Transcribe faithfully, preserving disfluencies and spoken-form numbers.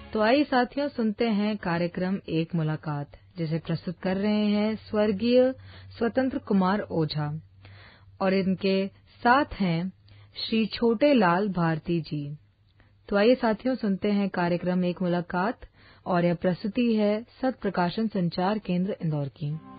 तो आइए साथियों सुनते हैं कार्यक्रम एक मुलाकात, जिसे प्रस्तुत कर रहे हैं स्वर्गीय स्वतंत्र कुमार ओझा और इनके साथ हैं श्री छोटे लाल भारती जी। तो आइए साथियों सुनते हैं कार्यक्रम एक मुलाकात और यह प्रस्तुति है सत प्रकाशन संचार केंद्र इंदौर की।